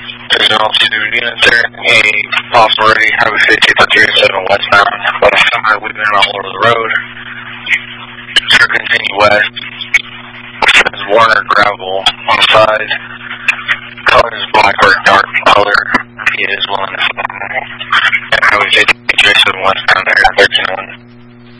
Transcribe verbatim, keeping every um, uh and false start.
There's an altitude unit there. Hey, off already, Highway fifty, three oh seven westbound. But somehow we've been all over the road. So continue west. There's Warner gravel on the side. Color is black or dark color. He is willing to fly. And Highway fifty, three oh seven westbound.